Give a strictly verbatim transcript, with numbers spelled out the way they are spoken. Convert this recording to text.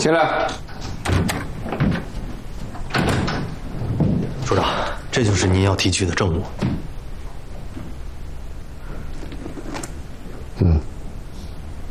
进来。 署长，这就是您要提取的证物。 嗯。